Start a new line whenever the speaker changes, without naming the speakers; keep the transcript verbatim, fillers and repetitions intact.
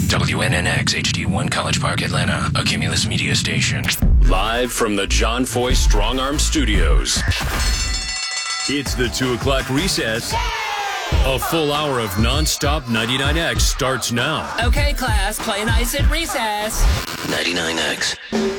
W N N X H D one College Park, Atlanta, a Cumulus media station.
Live from the John Foy Strong Arm Studios. It's the two o'clock recess. A full hour of nonstop ninety-nine X starts now.
Okay, class, play nice at recess.
ninety-nine X.